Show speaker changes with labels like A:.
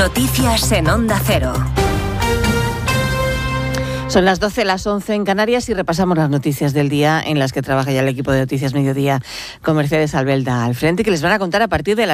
A: Noticias en Onda Cero.
B: Son las 12, las 11 en Canarias y repasamos las noticias del día en las que trabaja ya el equipo de Noticias Mediodía con Mercedes Albelda al frente, que les van a contar a partir de las